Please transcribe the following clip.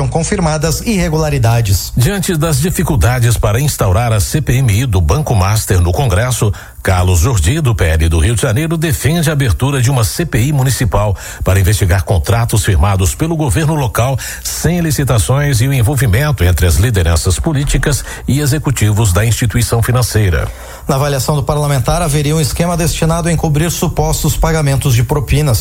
sejam confirmadas irregularidades. Diante das dificuldades para instaurar a CPMI do Banco Master no Congresso, Carlos Jordi, do PL do Rio de Janeiro, defende a abertura de uma CPI municipal para investigar contratos firmados pelo governo local sem licitações e o envolvimento entre as lideranças políticas e executivos da instituição financeira. Na avaliação do parlamentar, haveria um esquema destinado a encobrir supostos pagamentos de propinas.